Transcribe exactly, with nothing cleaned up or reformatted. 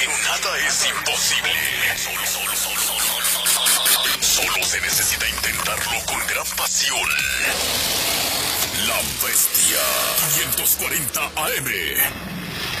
Aquí nada es imposible. Solo, solo, solo, solo, solo, solo, solo se necesita intentarlo con gran pasión. La Bestia quinientos cuarenta A M.